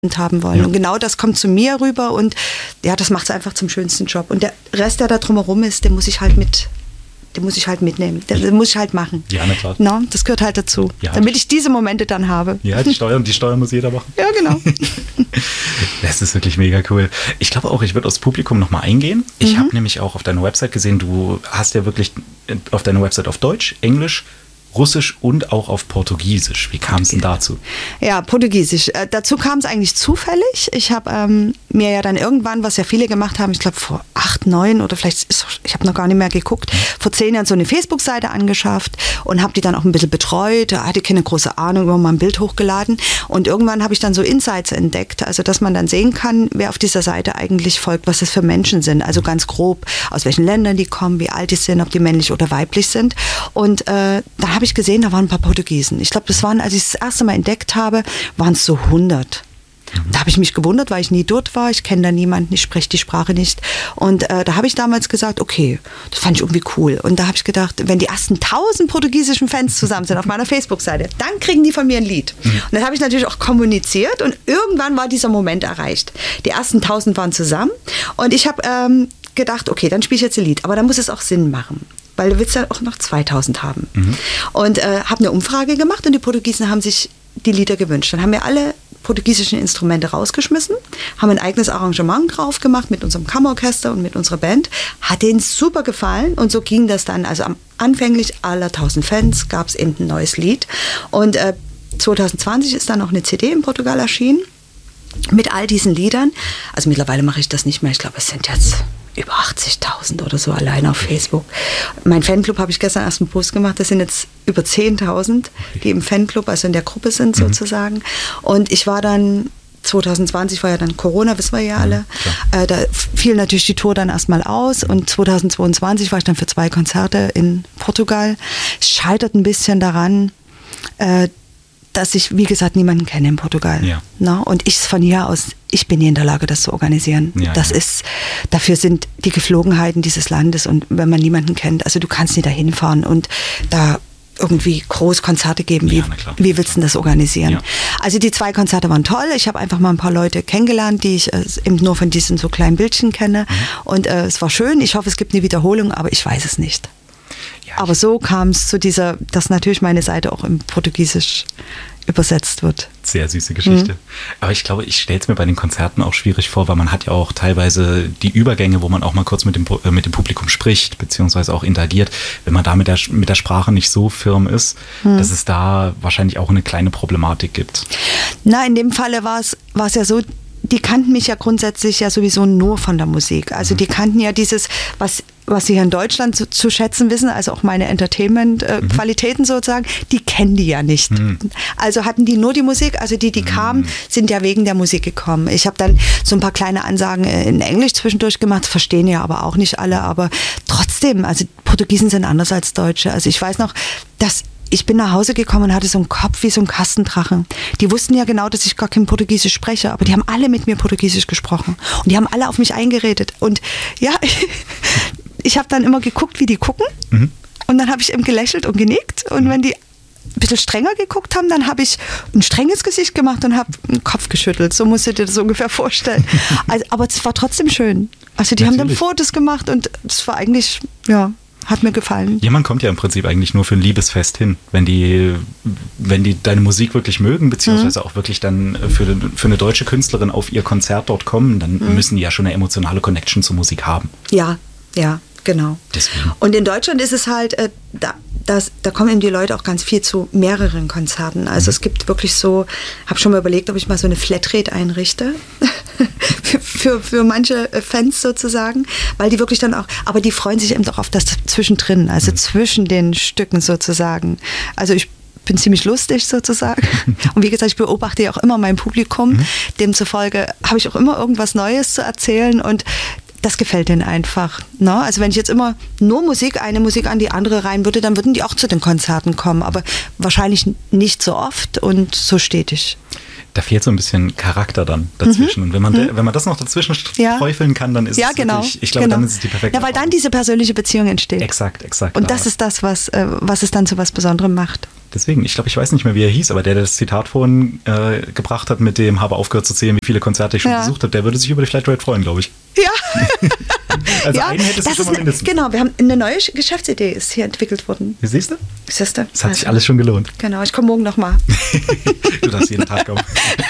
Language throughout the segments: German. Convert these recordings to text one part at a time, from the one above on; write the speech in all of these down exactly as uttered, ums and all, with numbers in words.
haben wollen. Ja. Und genau das kommt zu mir rüber und ja, das macht es einfach zum schönsten Job. Und der Rest, der da drumherum ist, den muss ich halt mit, den muss ich halt mitnehmen. Den, den muss ich halt machen. Ja, na klar. No, das gehört halt dazu, Ja, damit ich diese Momente dann habe. Ja, die Steuer, die Steuer muss jeder machen. Ja, genau. Das ist wirklich mega cool. Ich glaube auch, ich würde aufs Publikum nochmal eingehen. Ich Mhm. habe nämlich auch auf deiner Website gesehen, du hast ja wirklich auf deiner Website auf Deutsch, Englisch, Russisch und auch auf Portugiesisch. Wie kam es denn dazu? Ja, Portugiesisch. Äh, dazu kam es eigentlich zufällig. Ich habe ähm, mir ja dann irgendwann, was ja viele gemacht haben, ich glaube vor acht, neun oder vielleicht, ist, ich habe noch gar nicht mehr geguckt, vor zehn Jahren so eine Facebook-Seite angeschafft und habe die dann auch ein bisschen betreut. Da hatte ich keine große Ahnung, über mal ein Bild hochgeladen. Und irgendwann habe ich dann so Insights entdeckt, also dass man dann sehen kann, wer auf dieser Seite eigentlich folgt, was das für Menschen sind. Also ganz grob, aus welchen Ländern die kommen, wie alt die sind, ob die männlich oder weiblich sind. Und äh, da habe ich gesehen, da waren ein paar Portugiesen. Ich glaube, das waren, als ich es das erste Mal entdeckt habe, waren es so hundert. Da habe ich mich gewundert, weil ich nie dort war. Ich kenne da niemanden, ich spreche die Sprache nicht. Und äh, da habe ich damals gesagt, okay, das fand ich irgendwie cool. Und da habe ich gedacht, wenn die ersten tausend portugiesischen Fans zusammen sind auf meiner Facebook-Seite, dann kriegen die von mir ein Lied. Mhm. Und das habe ich natürlich auch kommuniziert und irgendwann war dieser Moment erreicht. Die ersten tausend waren zusammen und ich habe ähm, gedacht, okay, dann spiele ich jetzt ein Lied. Aber dann muss es auch Sinn machen. Weil du willst ja auch noch zweitausend haben. Mhm. Und äh, habe eine Umfrage gemacht und die Portugiesen haben sich die Lieder gewünscht. Dann haben wir alle portugiesischen Instrumente rausgeschmissen, haben ein eigenes Arrangement drauf gemacht mit unserem Kammerorchester und mit unserer Band. Hat denen super gefallen und so ging das dann. Also am anfänglich aller tausend Fans gab es eben ein neues Lied. Und äh, zwanzig zwanzig ist dann noch eine C D in Portugal erschienen mit all diesen Liedern. Also mittlerweile mache ich das nicht mehr. Ich glaube, es sind jetzt über achtzigtausend oder so allein auf Facebook. Mein Fanclub habe ich gestern erst einen Post gemacht, das sind jetzt über zehntausend, die im Fanclub, also in der Gruppe sind sozusagen. Mhm. Und ich war dann, zwanzig zwanzig war ja dann Corona, wissen wir ja alle, mhm, äh, da fiel natürlich die Tour dann erstmal aus und zwanzig zweiundzwanzig war ich dann für zwei Konzerte in Portugal. Es scheitert ein bisschen daran, äh, dass ich, wie gesagt, niemanden kenne in Portugal. Ja. Na, und ich von hier aus, ich bin nie in der Lage, das zu organisieren. Ja, das ja. ist, dafür sind die Geflogenheiten dieses Landes und wenn man niemanden kennt, also du kannst nie dahin fahren und da irgendwie groß Konzerte geben. Wie, ja, wie willst du denn das organisieren? Ja. Also die zwei Konzerte waren toll. Ich habe einfach mal ein paar Leute kennengelernt, die ich äh, eben nur von diesen so kleinen Bildchen kenne. Mhm. Und äh, es war schön. Ich hoffe, es gibt eine Wiederholung, aber ich weiß es nicht. Ja, aber so kam es zu dieser, dass natürlich meine Seite auch im Portugiesisch übersetzt wird. Sehr süße Geschichte. Mhm. Aber ich glaube, ich stelle es mir bei den Konzerten auch schwierig vor, weil man hat ja auch teilweise die Übergänge, wo man auch mal kurz mit dem, äh, mit dem Publikum spricht, beziehungsweise auch interagiert. Wenn man da mit der, mit der Sprache nicht so firm ist, mhm. dass es da wahrscheinlich auch eine kleine Problematik gibt. Na, in dem Falle war es war es ja so, die kannten mich ja grundsätzlich ja sowieso nur von der Musik. Also mhm. die kannten ja dieses, was was sie hier in Deutschland zu, zu schätzen wissen, also auch meine Entertainment-Qualitäten äh, mhm. sozusagen, die kennen die ja nicht. Mhm. Also hatten die nur die Musik, also die, die mhm. kamen, sind ja wegen der Musik gekommen. Ich habe dann so ein paar kleine Ansagen in Englisch zwischendurch gemacht, verstehen ja aber auch nicht alle, aber trotzdem, also Portugiesen sind anders als Deutsche. Also ich weiß noch, dass ich bin nach Hause gekommen und hatte so einen Kopf wie so ein Kastendrachen. Die wussten ja genau, dass ich gar kein Portugiesisch spreche, aber die haben alle mit mir Portugiesisch gesprochen. Und die haben alle auf mich eingeredet. Und ja, ich habe dann immer geguckt, wie die gucken. Mhm. Und dann habe ich eben gelächelt und genickt. Und wenn die ein bisschen strenger geguckt haben, dann habe ich ein strenges Gesicht gemacht und habe den Kopf geschüttelt. So musst du dir das ungefähr vorstellen. Also, aber es war trotzdem schön. Also die Natürlich. haben dann Fotos gemacht und es war eigentlich, ja... Hat mir gefallen. Jemand kommt ja im Prinzip eigentlich nur für ein Liebesfest hin, wenn die, wenn die deine Musik wirklich mögen, beziehungsweise mhm. auch wirklich dann für, für eine deutsche Künstlerin auf ihr Konzert dort kommen, dann mhm. müssen die ja schon eine emotionale Connection zur Musik haben. Ja, ja, genau. Deswegen. Und in Deutschland ist es halt, äh, da, das, da kommen eben die Leute auch ganz viel zu mehreren Konzerten. Also mhm. es gibt wirklich so, habe schon mal überlegt, ob ich mal so eine Flatrate einrichte. für, für, für manche Fans sozusagen, weil die wirklich dann auch, aber die freuen sich eben auch auf das zwischendrin, also mhm. zwischen den Stücken sozusagen. Also ich bin ziemlich lustig sozusagen und wie gesagt, ich beobachte ja auch immer mein Publikum, mhm. demzufolge habe ich auch immer irgendwas Neues zu erzählen und das gefällt denen einfach. Ne? Also wenn ich jetzt immer nur Musik, eine Musik an die andere rein würde, dann würden die auch zu den Konzerten kommen, aber wahrscheinlich nicht so oft und so stetig. Da fehlt so ein bisschen Charakter dann dazwischen. Mhm. Und wenn man, mhm. wenn man das noch dazwischen ja. träufeln kann, dann ist ja, es genau. wirklich, ich glaube, genau. dann ist es die perfekte Ja, weil dann diese persönliche Beziehung entsteht. Exakt, exakt. Und das ist das, was, äh, was es dann zu was Besonderem macht. Deswegen, ich glaube, ich weiß nicht mehr, wie er hieß, aber der, der das Zitat vorhin äh, gebracht hat, mit dem habe aufgehört zu zählen, wie viele Konzerte ich schon ja. besucht habe, der würde sich über die Flatrate freuen, glaube ich. Ja. Also ja, einen hättest du schon mal mindestens. Genau, wir haben eine neue Geschäftsidee ist hier entwickelt worden. Wie siehst du? Siehst du? Das hat sich alles schon gelohnt. Genau, ich komme morgen nochmal. Du darfst jeden Tag kommen.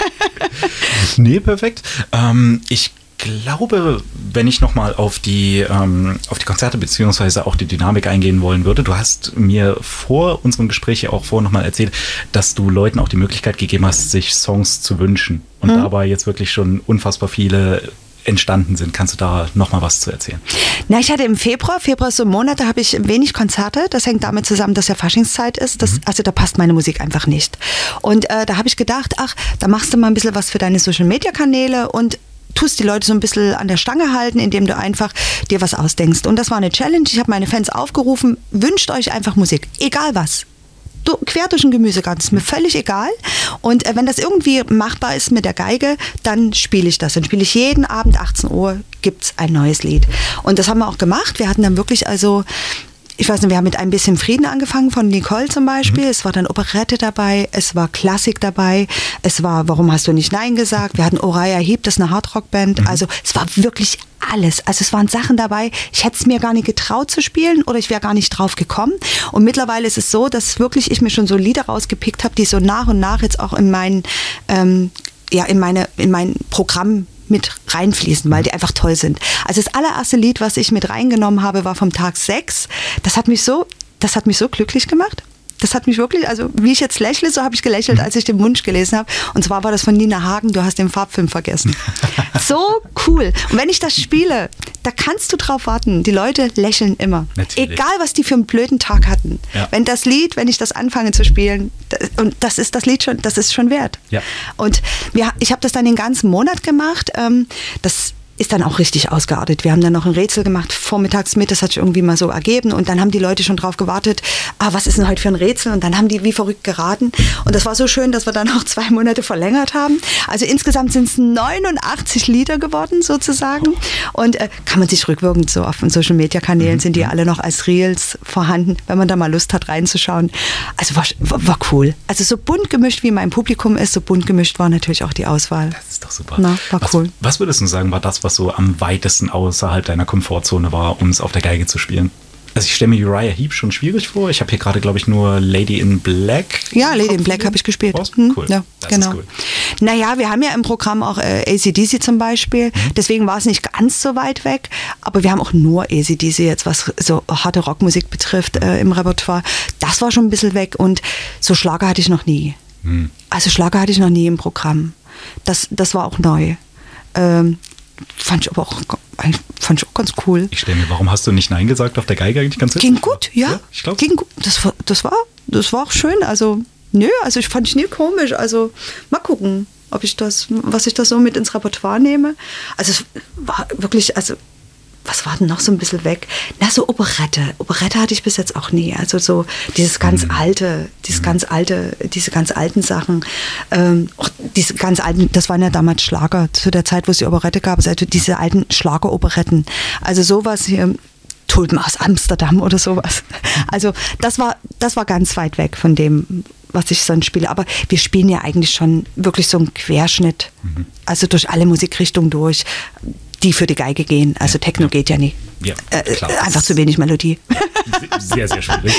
Nee, perfekt. Ähm, ich glaube, wenn ich nochmal auf die, ähm, auf die Konzerte beziehungsweise auch die Dynamik eingehen wollen würde, du hast mir vor unserem Gespräch ja auch vorher nochmal erzählt, dass du Leuten auch die Möglichkeit gegeben hast, sich Songs zu wünschen und hm. dabei jetzt wirklich schon unfassbar viele entstanden sind. Kannst du da nochmal was zu erzählen? Na, ich hatte im Februar, Februar ist so ein Monat, da habe ich wenig Konzerte. Das hängt damit zusammen, dass ja Faschingszeit ist. Das, mhm. Also da passt meine Musik einfach nicht. Und äh, da habe ich gedacht, ach, da machst du mal ein bisschen was für deine Social-Media-Kanäle und tust die Leute so ein bisschen an der Stange halten, indem du einfach dir was ausdenkst. Und das war eine Challenge. Ich habe meine Fans aufgerufen, wünscht euch einfach Musik, egal was. Du, quer durch den Gemüsegarten, ist mir völlig egal. Und äh, wenn das irgendwie machbar ist mit der Geige, dann spiele ich das. Dann spiele ich jeden Abend achtzehn Uhr, gibt's ein neues Lied. Und das haben wir auch gemacht. Wir hatten dann wirklich also, ich weiß nicht, wir haben mit Ein bisschen Frieden angefangen von Nicole zum Beispiel. Mhm. Es war dann Operette dabei, es war Klassik dabei, es war Warum hast du nicht Nein gesagt? Wir hatten Uriah Heep, das ist eine Hardrock-Band. Mhm. Also es war wirklich alles. Also es waren Sachen dabei, ich hätte es mir gar nicht getraut zu spielen oder ich wäre gar nicht drauf gekommen. Und mittlerweile ist es so, dass wirklich ich mir schon so Lieder rausgepickt habe, die so nach und nach jetzt auch in mein, ähm, ja, in meine, in mein Programm mit reinfließen, weil die einfach toll sind. Also das allererste Lied, was ich mit reingenommen habe, war vom Tag sechs. Das hat mich so, das hat mich so glücklich gemacht. Das hat mich wirklich, also wie ich jetzt lächle, so habe ich gelächelt, als ich den Wunsch gelesen habe. Und zwar war das von Nina Hagen, Du hast den Farbfilm vergessen. So cool. Und wenn ich das spiele, da kannst du drauf warten. Die Leute lächeln immer. Natürlich. Egal, was die für einen blöden Tag hatten. Ja. Wenn das Lied, wenn ich das anfange zu spielen, das, und das ist das Lied schon, das ist schon wert. Ja. Und wir, ich habe das dann den ganzen Monat gemacht. Ähm, das ist dann auch richtig ausgeartet. Wir haben dann noch ein Rätsel gemacht, vormittags mit, das hat sich irgendwie mal so ergeben und dann haben die Leute schon drauf gewartet, ah, was ist denn heute für ein Rätsel? Und dann haben die wie verrückt geraten und das war so schön, dass wir dann noch zwei Monate verlängert haben. Also insgesamt sind es neunundachtzig Lieder geworden sozusagen und äh, kann man sich rückwirkend so auf den Social-Media-Kanälen, mhm. sind die alle noch als Reels vorhanden, wenn man da mal Lust hat reinzuschauen. Also war, war, war cool. Also so bunt gemischt, wie mein Publikum ist, so bunt gemischt war natürlich auch die Auswahl. Das ist doch super. Na, war was, cool. Was würdest du sagen, war das, was so am weitesten außerhalb deiner Komfortzone war, um es auf der Geige zu spielen? Also ich stelle mir Uriah Heep schon schwierig vor. Ich habe hier gerade, glaube ich, nur Lady in Black. Ja, Lady in Black habe ich gespielt. Hm? Cool. Ja, das genau. ist cool. Naja, wir haben ja im Programm auch äh, A C D C zum Beispiel. Mhm. Deswegen war es nicht ganz so weit weg. Aber wir haben auch nur A C D C jetzt, was so harte Rockmusik betrifft, äh, im Repertoire. Das war schon ein bisschen weg. Und so Schlager hatte ich noch nie. Mhm. Also Schlager hatte ich noch nie im Programm. Das, das war auch neu. Ähm, fand ich aber auch, fand ich auch ganz cool. Ich stelle mir, warum hast du nicht Nein gesagt auf der Geige eigentlich ganz Ging gut, ja. ja ich glaube. Ging gut. Das war, das war, das war auch schön. Also, nö, also ich fand ich nie komisch. Also, mal gucken, ob ich das, was ich da so mit ins Repertoire nehme. Also, es war wirklich, also, was war denn noch so ein bisschen weg? Na, so Operette. Operette hatte ich bis jetzt auch nie. Also so dieses ganz alte, dieses ganz alte, diese ganz alten Sachen. Ähm, auch diese ganz alten, das waren ja damals Schlager, zu der Zeit, wo es die Operette gab, also diese alten Schlageroperetten. Also sowas hier, Tulpen aus Amsterdam oder sowas. Also das war, das war ganz weit weg von dem, was ich sonst spiele. Aber wir spielen ja eigentlich schon wirklich so einen Querschnitt. Mhm. Also durch alle Musikrichtungen durch, die für die Geige gehen. Also ja, Techno ja. geht ja nicht. Ja, äh, einfach zu wenig Melodie. Sehr, sehr schwierig.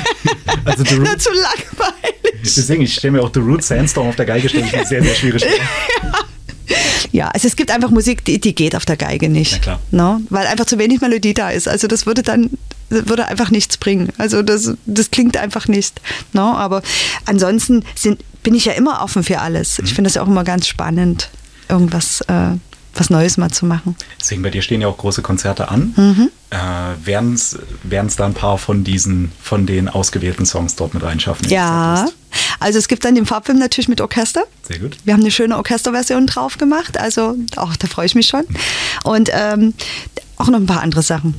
Also The Root, zu langweilig. Deswegen, ich stelle mir auch The Root Sandstorm auf der Geige stelle ich mir sehr, sehr schwierig vor. Ja, also es gibt einfach Musik, die, die geht auf der Geige nicht. Na klar. No? Weil einfach zu wenig Melodie da ist. Also das würde dann würde einfach nichts bringen. Also das, das klingt einfach nicht. No? Aber ansonsten sind, bin ich ja immer offen für alles. Mhm. Ich finde das ja auch immer ganz spannend, irgendwas äh, was Neues mal zu machen. Deswegen, bei dir stehen ja auch große Konzerte an. Mhm. Äh, werden es da ein paar von diesen, von den ausgewählten Songs dort mit reinschaffen? Ja, also es gibt dann den Farbfilm natürlich mit Orchester. Sehr gut. Wir haben eine schöne Orchesterversion drauf gemacht, also auch da freue ich mich schon. Und ähm, auch noch ein paar andere Sachen,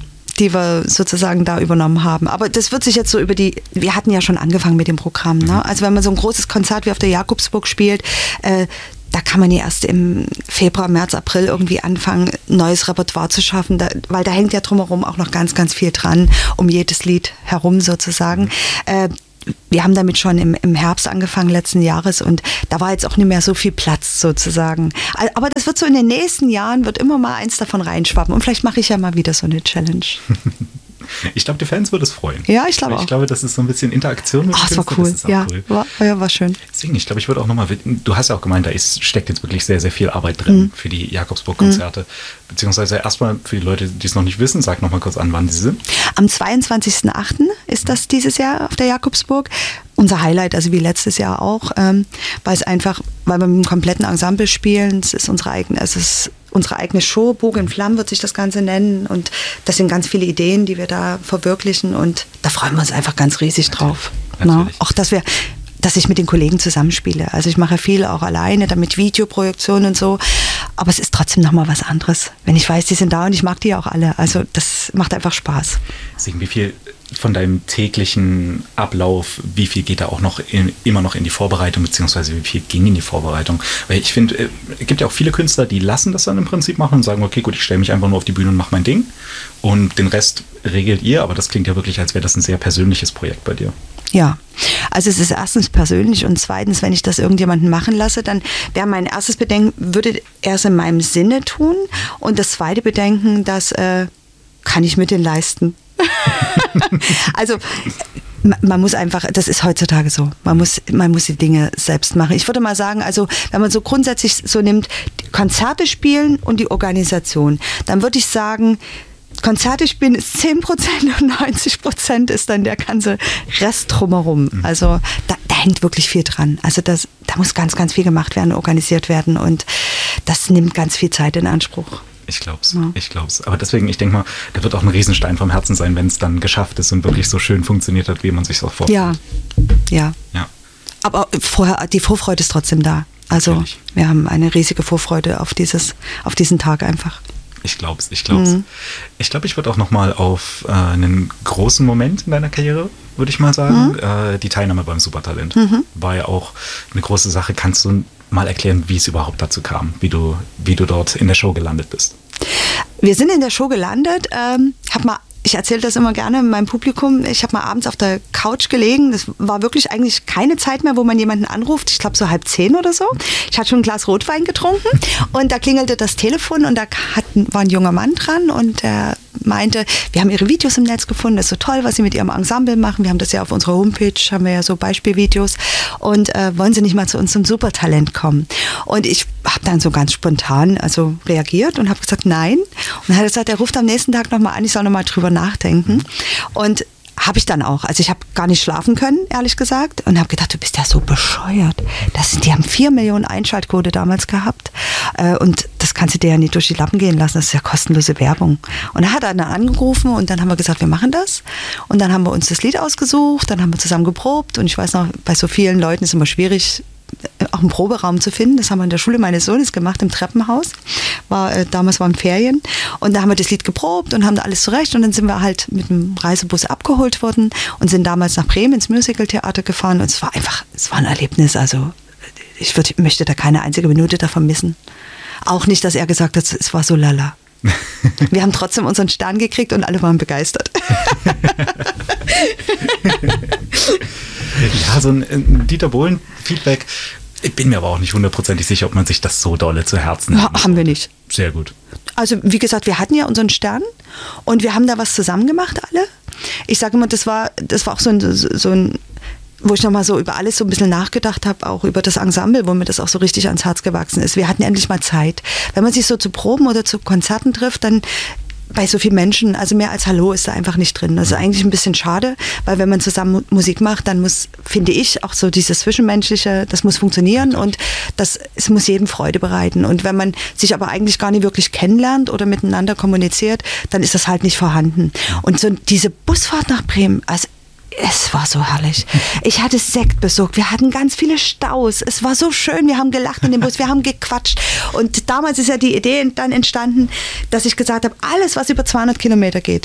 die wir sozusagen da übernommen haben. Aber das wird sich jetzt so über die, wir hatten ja schon angefangen mit dem Programm. Ne? Also wenn man so ein großes Konzert wie auf der Jakobsburg spielt, äh, da kann man ja erst im Februar, März, April irgendwie anfangen, neues Repertoire zu schaffen, da, weil da hängt ja drumherum auch noch ganz, ganz viel dran, um jedes Lied herum sozusagen. Äh, wir haben damit schon im, im Herbst angefangen letzten Jahres und da war jetzt auch nicht mehr so viel Platz sozusagen. Aber das wird so in den nächsten Jahren, wird immer mal eins davon reinschwappen und vielleicht mache ich ja mal wieder so eine Challenge. Ich glaube, die Fans würden es freuen. Ja, ich glaube auch. Ich glaube, das ist so ein bisschen Interaktion mit Ach, dem das war cool. Das ist auch ja, cool. War, ja, war schön. Deswegen, ich glaube, ich würde auch nochmal, du hast ja auch gemeint, da ist, steckt jetzt wirklich sehr, sehr viel Arbeit drin mhm. für die Jakobsburg-Konzerte. Mhm. Beziehungsweise erstmal für die Leute, die es noch nicht wissen, sag nochmal kurz an, wann sie sind. Am zweiundzwanzigsten achten ist das dieses Jahr auf der Jakobsburg. Unser Highlight, also wie letztes Jahr auch, ähm, weil es einfach, weil wir mit einem kompletten Ensemble spielen, es ist unsere eigene, es ist unsere eigene Show, Bogen in Flammen wird sich das Ganze nennen und das sind ganz viele Ideen, die wir da verwirklichen und da freuen wir uns einfach ganz riesig drauf. Natürlich. Natürlich. Auch, dass wir dass ich mit den Kollegen zusammenspiele. Also ich mache viel auch alleine, dann mit Videoproduktion und so. Aber es ist trotzdem nochmal was anderes. Wenn ich weiß, die sind da und ich mag die auch alle. Also das macht einfach Spaß. Deswegen, wie viel von deinem täglichen Ablauf, wie viel geht da auch noch in, immer noch in die Vorbereitung, beziehungsweise wie viel ging in die Vorbereitung? Weil ich finde, es gibt ja auch viele Künstler, die lassen das dann im Prinzip machen und sagen, okay, gut, ich stelle mich einfach nur auf die Bühne und mache mein Ding. Und den Rest regelt ihr, aber das klingt ja wirklich, als wäre das ein sehr persönliches Projekt bei dir. Ja, also es ist erstens persönlich und zweitens, wenn ich das irgendjemanden machen lasse, dann wäre mein erstes Bedenken, würde er es in meinem Sinne tun und das zweite Bedenken, das äh, kann ich mit den leisten. Also man muss einfach, das ist heutzutage so, man muss, man muss die Dinge selbst machen. Ich würde mal sagen, also wenn man so grundsätzlich so nimmt, Konzerte spielen und die Organisation, dann würde ich sagen, Konzerte spielen ist zehn Prozent und neunzig Prozent ist dann der ganze Rest drumherum. Also da, da hängt wirklich viel dran. Also das, da muss ganz, ganz viel gemacht werden, organisiert werden und das nimmt ganz viel Zeit in Anspruch. Ich glaub's, ja. ich glaub's. Aber deswegen, ich denke mal, da wird auch ein Riesenstein vom Herzen sein, wenn es dann geschafft ist und wirklich so schön funktioniert hat, wie man sich auch vorstellt. Ja, ja. ja. Aber vorher, die Vorfreude ist trotzdem da. Also Natürlich. Wir haben eine riesige Vorfreude auf dieses, auf diesen Tag einfach. Ich glaub's, ich glaub's. Mhm. Ich glaube, ich würde auch nochmal auf äh, einen großen Moment in deiner Karriere, würde ich mal sagen, mhm. äh, die Teilnahme beim Supertalent. Mhm. War ja auch eine große Sache. Kannst du mal erklären, wie es überhaupt dazu kam, wie du, wie du dort in der Show gelandet bist? Wir sind in der Show gelandet, ähm, hab mal Ich erzähle das immer gerne meinem Publikum. Ich habe mal abends auf der Couch gelegen. Das war wirklich eigentlich keine Zeit mehr, wo man jemanden anruft. Ich glaube so halb zehn oder so. Ich hatte schon ein Glas Rotwein getrunken und da klingelte das Telefon und da hat, war ein junger Mann dran und der meinte, wir haben Ihre Videos im Netz gefunden. Das ist so toll, was Sie mit Ihrem Ensemble machen. Wir haben das ja auf unserer Homepage, haben wir ja so Beispielvideos. Und äh, wollen Sie nicht mal zu uns zum Supertalent kommen? Und ich habe dann so ganz spontan also reagiert und habe gesagt, nein. Und dann hat er gesagt, er ruft am nächsten Tag nochmal an, ich soll nochmal drüber nachdenken. Und habe ich dann auch. Also ich habe gar nicht schlafen können, ehrlich gesagt. Und habe gedacht, du bist ja so bescheuert. Das sind, die haben vier Millionen Einschaltquote damals gehabt. Äh, und das kannst du dir ja nicht durch die Lappen gehen lassen. Das ist ja kostenlose Werbung. Und da hat er dann angerufen und dann haben wir gesagt, wir machen das. Und dann haben wir uns das Lied ausgesucht. Dann haben wir zusammen geprobt. Und ich weiß noch, bei so vielen Leuten ist es immer schwierig, auch einen Proberaum zu finden. Das haben wir in der Schule meines Sohnes gemacht, im Treppenhaus. War, äh, damals waren Ferien. Und da haben wir das Lied geprobt und haben da alles zurecht. Und dann sind wir halt mit dem Reisebus abgeholt worden und sind damals nach Bremen ins Musicaltheater gefahren. Und es war einfach, es war ein Erlebnis. Also ich würd, möchte da keine einzige Minute davon missen. Auch nicht, dass er gesagt hat, es war so lala. Wir haben trotzdem unseren Stern gekriegt und alle waren begeistert. Ja, so ein, ein Dieter Bohlen-Feedback. Ich bin mir aber auch nicht hundertprozentig sicher, ob man sich das so dolle zu Herzen nimmt. Ha, haben wir nicht. Sehr gut. Also wie gesagt, wir hatten ja unseren Stern und wir haben da was zusammen gemacht alle. Ich sage immer, das war, das war auch so ein, so ein wo ich nochmal so über alles so ein bisschen nachgedacht habe, auch über das Ensemble, wo mir das auch so richtig ans Herz gewachsen ist. Wir hatten endlich mal Zeit. Wenn man sich so zu Proben oder zu Konzerten trifft, dann bei so vielen Menschen, also mehr als Hallo ist da einfach nicht drin. Das ist eigentlich ein bisschen schade, weil wenn man zusammen Musik macht, dann muss, finde ich, auch so dieses Zwischenmenschliche, das muss funktionieren und das, es muss jedem Freude bereiten. Und wenn man sich aber eigentlich gar nicht wirklich kennenlernt oder miteinander kommuniziert, dann ist das halt nicht vorhanden. Und so diese Busfahrt nach Bremen, also es war so herrlich. Ich hatte Sekt besorgt. Wir hatten ganz viele Staus. Es war so schön. Wir haben gelacht in dem Bus. Wir haben gequatscht. Und damals ist ja die Idee dann entstanden, dass ich gesagt habe, alles, was über zweihundert Kilometer geht,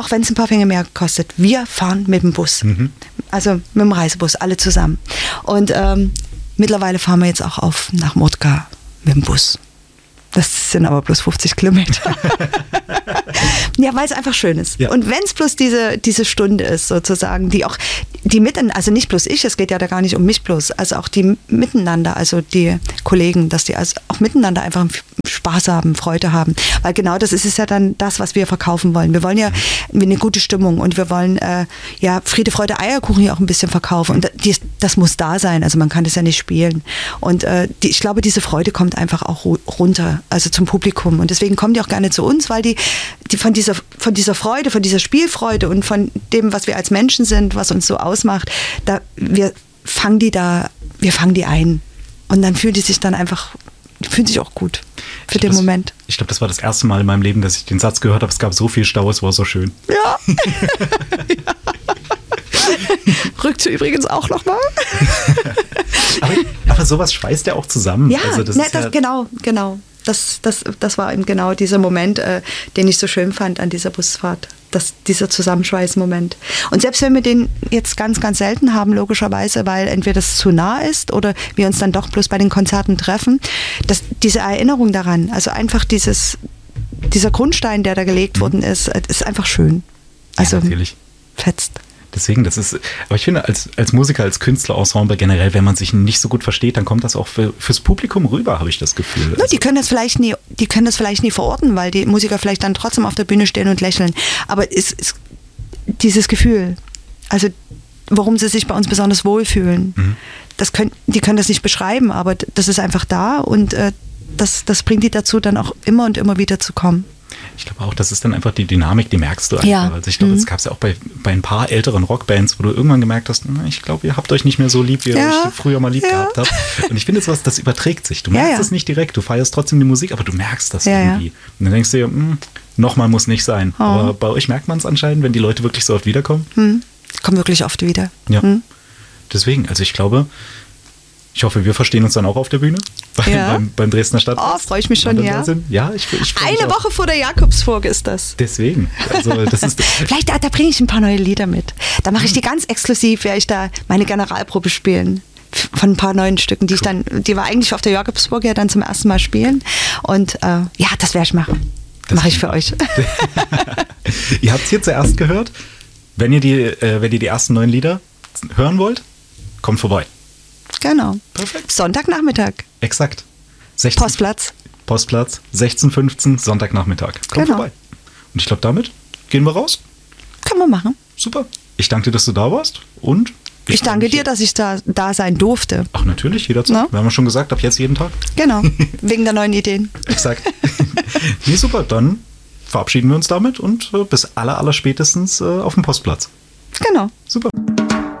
auch wenn es ein paar Fänge mehr kostet, wir fahren mit dem Bus. Mhm. Also mit dem Reisebus, alle zusammen. Und ähm, mittlerweile fahren wir jetzt auch auf nach Motka mit dem Bus. Das sind aber bloß fünfzig Kilometer. Ja, weil es einfach schön ist. Ja. Und wenn es bloß diese, diese Stunde ist, sozusagen, die auch, die mitten, also nicht bloß ich, es geht ja da gar nicht um mich bloß, also auch die miteinander, also die Kollegen, dass die also auch miteinander einfach Spaß haben, Freude haben. Weil genau das ist es ja dann das, was wir verkaufen wollen. Wir wollen ja eine gute Stimmung und wir wollen äh, ja Friede, Freude, Eierkuchen ja auch ein bisschen verkaufen. Und die, das muss da sein, also man kann das ja nicht spielen. Und äh, die, ich glaube, diese Freude kommt einfach auch runter, also zum Publikum. Und deswegen kommen die auch gerne zu uns, weil die, die von dieser, von dieser Freude, von dieser Spielfreude und von dem, was wir als Menschen sind, was uns so ausmacht, da, wir fangen die da, wir fangen die ein. Und dann fühlen die sich dann einfach, die fühlen sich auch gut für den das, Moment. Ich glaube, das war das erste Mal in meinem Leben, dass ich den Satz gehört habe, es gab so viel Stau, es war so schön. Ja. Ja. Rückt übrigens auch nochmal. aber, aber sowas schweißt ja auch zusammen. Ja, also das ne, ist das, ja genau, genau. Das, das, das war eben genau dieser Moment, äh, den ich so schön fand an dieser Busfahrt. Das, dieser Zusammenschweißmoment. Und selbst wenn wir den jetzt ganz, ganz selten haben, logischerweise, weil entweder das zu nah ist oder wir uns dann doch bloß bei den Konzerten treffen, dass diese Erinnerung daran, also einfach dieses, dieser Grundstein, der da gelegt mhm. worden ist, ist einfach schön. Also ja, natürlich. Fetzt. Deswegen, das ist, aber ich finde, als, als Musiker, als Künstlerensemble generell, wenn man sich nicht so gut versteht, dann kommt das auch für, fürs Publikum rüber, habe ich das Gefühl. No, also die können das vielleicht nie, die können das vielleicht nie verorten, weil die Musiker vielleicht dann trotzdem auf der Bühne stehen und lächeln. Aber es ist dieses Gefühl, also warum sie sich bei uns besonders wohlfühlen, mhm. das können, die können das nicht beschreiben, aber das ist einfach da und äh, das, das bringt die dazu, dann auch immer und immer wieder zu kommen. Ich glaube auch, das ist dann einfach die Dynamik, die merkst du einfach. Ja. Also ich glaube, das gab es ja auch bei, bei ein paar älteren Rockbands, wo du irgendwann gemerkt hast, na, ich glaube, ihr habt euch nicht mehr so lieb, wie ihr ja. euch früher mal lieb ja. gehabt habt. Und ich finde sowas, das überträgt sich. Du merkst es ja, ja. nicht direkt, du feierst trotzdem die Musik, aber du merkst das ja, irgendwie. Ja. Und dann denkst du dir, hm, nochmal muss nicht sein. Oh. Aber bei euch merkt man es anscheinend, wenn die Leute wirklich so oft wiederkommen. Hm. Die kommen wirklich oft wieder. Ja. Hm. Deswegen, also ich glaube, ich hoffe, wir verstehen uns dann auch auf der Bühne bei, ja. beim, beim Dresdner Stadtfest. Oh, freue ich mich schon, ja. Ja, ich, ich Eine Woche vor der Jakobsburg ist das. Deswegen. Also das ist Vielleicht, da, da bringe ich ein paar neue Lieder mit. Da mache ich die ganz exklusiv, werde ich da meine Generalprobe spielen. Von ein paar neuen Stücken, die cool. ich dann, die wir eigentlich auf der Jakobsburg ja dann zum ersten Mal spielen. Und äh, ja, das werde ich machen. Mache ich für euch. Ihr habt es hier zuerst gehört. Wenn ihr, die, äh, wenn ihr die ersten neun Lieder hören wollt, kommt vorbei. Genau. Perfekt. Sonntagnachmittag. Exakt. sechzehn Postplatz. Postplatz, sechzehn Uhr fünfzehn, Sonntagnachmittag. Kommt genau. vorbei. Und ich glaube, damit gehen wir raus. Können wir machen. Super. Ich danke dir, dass du da warst. Und ich, ich danke dir, dass ich da, da sein durfte. Ach, natürlich, jederzeit. No? Wir haben ja schon gesagt, ab jetzt jeden Tag. Genau. Wegen der neuen Ideen. Exakt. Nee, super. Dann verabschieden wir uns damit und äh, bis aller, aller spätestens äh, auf dem Postplatz. Genau. Super.